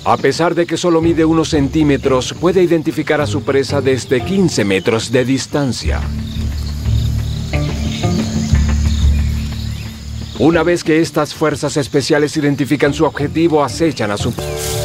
A pesar de que solo mide unos centímetros, puede identificar a su presa desde 15 metros de distancia. Una vez que estas fuerzas especiales identifican su objetivo, acechan a su...